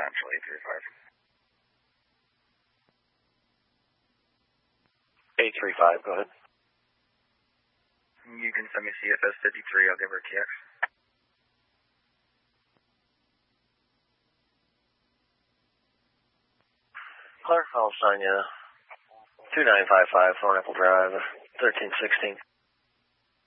potential 835. 835, go ahead. You can send me CFS 53, I'll give her a TX. Clark, I'll sign you 2955 Thorn Apple Drive, 1316.